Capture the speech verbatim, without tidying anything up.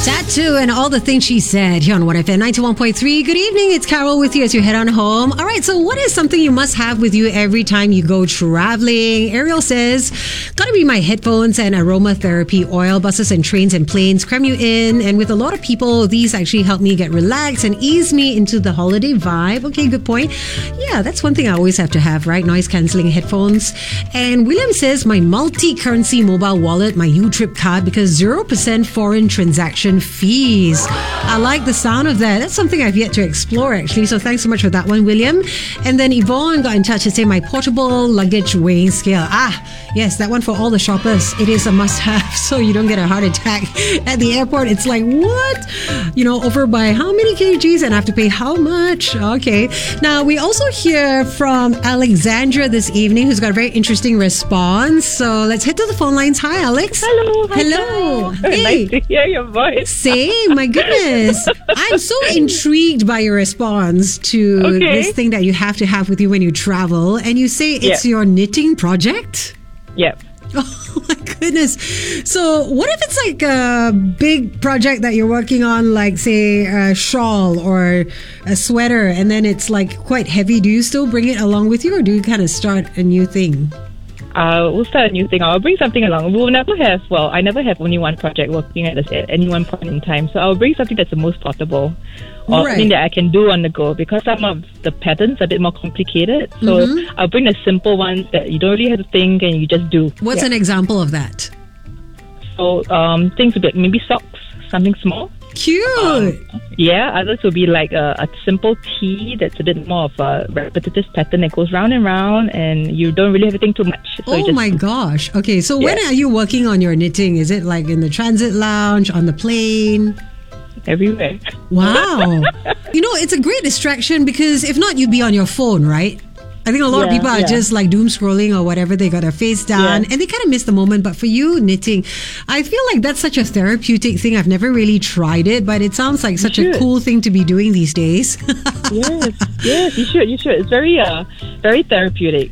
Tattoo and all the things she said here on one F M ninety-one point three. Good evening, it's Carol with you as you head on home. All right, so what is something you must have with you every time you go traveling? Ariel says, gotta be my headphones and aromatherapy oil. Buses and trains and planes cram you in, and with a lot of people, these actually help me get relaxed and ease me into the holiday vibe. Okay, good point. Yeah, that's one thing I always have to have, right? Noise cancelling headphones. And William says, my multi-currency mobile wallet, my U-Trip card, because zero percent foreign transaction fees. I like the sound of that. That's something I've yet to explore, actually. So thanks so much for that one, William. And then Yvonne got in touch to say my portable luggage weighing scale. Ah, yes, that one for all the shoppers. It is a must-have so you don't get a heart attack at the airport. It's like, what? You know, over by how many kgs and I have to pay how much? Okay. Now, we also hear from Alexandra this evening, who's got a very interesting response. So let's head to the phone lines. Hi, Alex. Hello. Hi, Hello. Hey. Nice to hear your voice. Same. My goodness. I'm so intrigued by your response to Okay. this thing that you have to have with you when you travel. And you say it's Yeah. your knitting project? Yep. Oh my goodness. So what if it's like a big project that you're working on, like say a shawl or a sweater, and then it's like quite heavy? Do you still bring it along with you, or do you kind of start a new thing? Uh, we'll start a new thing. I'll bring something along. We'll never have, well, I never have only one project working at, this, at any one point in time. So I'll bring something that's the most portable, or Right. something that I can do on the go, because some of the patterns are a bit more complicated. So Mm-hmm. I'll bring the simple ones that you don't really have to think and you just do. What's Yeah. an example of that? So um, things a bit, maybe socks, something small. Cute. Yeah, others will be like a, a simple tee that's a bit more of a repetitive pattern that goes round and round, and you don't really have to think too much. So you Oh just, my gosh. Okay, so when Yeah. are you working on your knitting? Is it like in the transit lounge, on the plane? everywhere. Wow. You know, it's a great distraction, because if not, you'd be on your phone, right? I think a lot of Yeah, people are yeah. just like doom scrolling or whatever. They got their face down Yeah. and they kind of miss the moment. But for you, knitting, I feel like that's such a therapeutic thing. I've never really tried it, but it sounds like such a should. cool thing to be doing these days. Yes, yes, you should, you should. It's very, uh, very therapeutic.